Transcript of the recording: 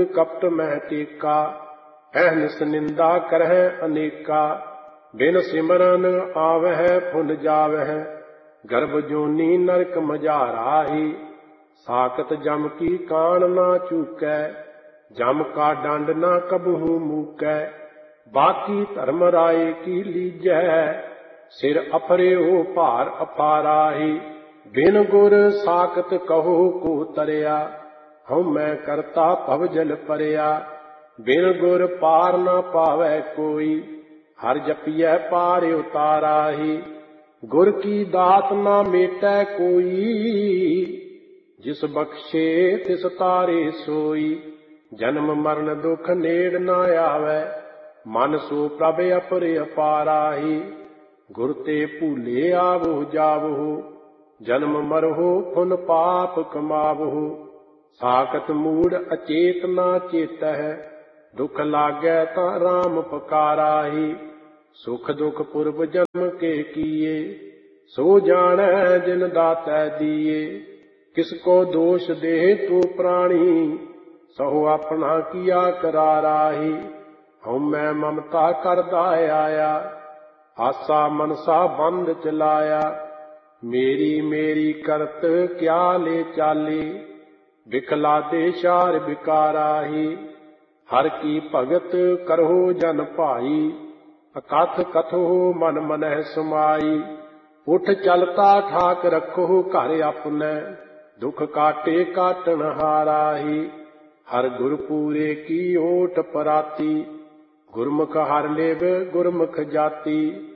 कूड़ कपट मह टेका, अहनिस निंदा करह अनेका। बिन सिमरन आवह फुन जावह, गर्भ जोनी नरक मझाराही। साकत जम की कान ना चूकै, जम का दंड ना कबहू मूकै। बाकी धर्म राय की लीजै, सिर अफरियो भार अपाराही। बिन गुर साकत कहो को तरिया, हम मैं करता भव जल परिया। बिन गुर पार ना पावै कोई, हर जपियै पार उताराही। गुर की दात ना मेटै कोई, जिस बख्शे तिस तारे सोई। जन्म मरण दुख नेड़ ना आवै, मन सो प्रभ अपर अपाराही। गुर ते भूले आवो जावो, जन्म मरहो फुन पाप कमावो। साकत मूढ़ अचेत ना चेतह, दुख लागै ता राम पकाराही। सुख दुख पुरब जन्म के किए, सो जानै जिन दातै दिए। किसको दोष दे तू प्राणी, सहो अपना किया कराराही। हम मैं ममता करदा आया, आसा मनसा बंद चलाया। मेरी मेरी करत क्या ले चाली, बिखला दे शार बिकाराही। हर की भगत करहो जन भाई, अकथ कथो मन मनह समाई। उठ चलता ठाक रखो घर अपने, दुख काटे काटन हाराही। हर गुरपुरे की ओट पराती, गुरमुख हर लेव गुरमुख जाती।